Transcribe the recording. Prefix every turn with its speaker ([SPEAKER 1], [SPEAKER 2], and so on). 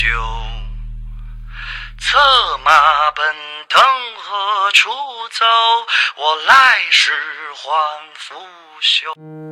[SPEAKER 1] 酒。策马奔腾何处走？我来时还拂袖。